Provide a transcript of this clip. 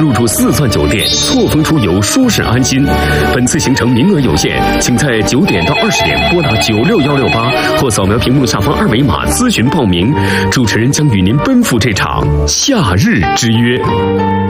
入住4钻酒店，错峰出游，舒适安心。本次行程名额有限，请在9点到20点拨打96168或扫描屏幕下方2维码咨询报名。主持人将与您奔赴这场夏日之约。